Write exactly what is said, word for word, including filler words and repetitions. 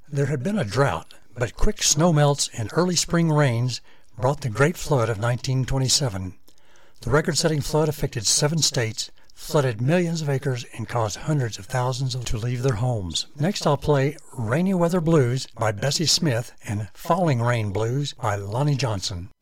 There had been a drought, but quick snowmelts and early spring rains brought the Great Flood of nineteen twenty-seven. The record-setting flood affected seven states, flooded millions of acres, and caused hundreds of thousands to leave their homes. Next I'll play Rainy Weather Blues by Bessie Smith and Falling Rain Blues by Lonnie Johnson.